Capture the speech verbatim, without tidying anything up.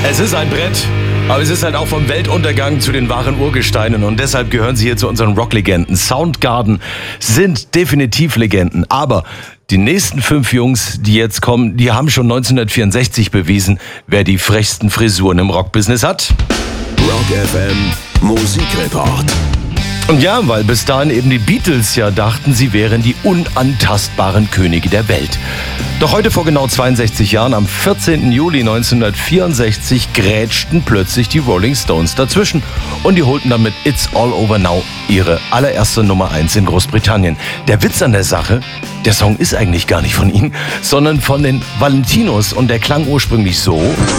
Es ist ein Brett, aber es ist halt auch vom Weltuntergang zu den wahren Urgesteinen und deshalb gehören sie hier zu unseren Rocklegenden. Soundgarden sind definitiv Legenden, aber die nächsten fünf Jungs, die jetzt kommen, die haben schon neunzehnhundertvierundsechzig bewiesen, wer die frechsten Frisuren im Rockbusiness hat. Rock F M Musikreport. Und ja, weil bis dahin eben die Beatles ja dachten, sie wären die unantastbaren Könige der Welt. Doch heute vor genau zweiundsechzig Jahren, am vierzehnten Juli neunzehnhundertvierundsechzig, grätschten plötzlich die Rolling Stones dazwischen. Und die holten damit It's All Over Now ihre allererste Nummer eins in Großbritannien. Der Witz an der Sache, der Song ist eigentlich gar nicht von ihnen, sondern von den Valentinos und der klang ursprünglich so.